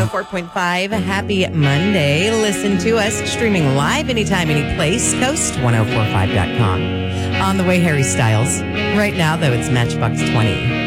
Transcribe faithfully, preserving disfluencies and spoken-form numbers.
four point five. Happy Monday. Listen to us streaming live anytime, any place. Coast ten forty-five dot com. On the way, Harry Styles. Right now, though, it's Matchbox twenty.